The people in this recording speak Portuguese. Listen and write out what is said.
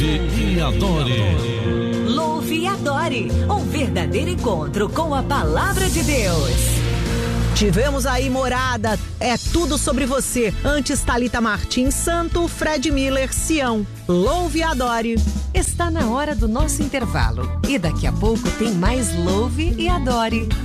e adore. Louve e adore, um verdadeiro encontro com a palavra de Deus. Tivemos aí Morada, é tudo sobre você. Antes Thalita Martins, Santo, Fred Miller, Sião. Louve e adore. Está na hora do nosso intervalo e daqui a pouco tem mais Louve e Adore.